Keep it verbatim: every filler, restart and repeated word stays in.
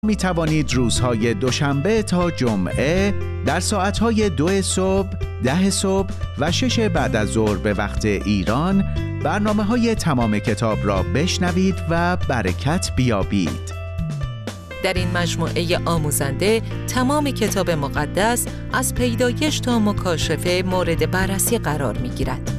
می توانید روزهای دوشنبه تا جمعه در ساعتهای دو صبح، ده صبح و شش بعد از ظهر به وقت ایران برنامه های تمام کتاب را بشنوید و برکت بیابید. در این مجموعه آموزنده تمام کتاب مقدس از پیدایش تا مکاشفه مورد بررسی قرار می گیرد.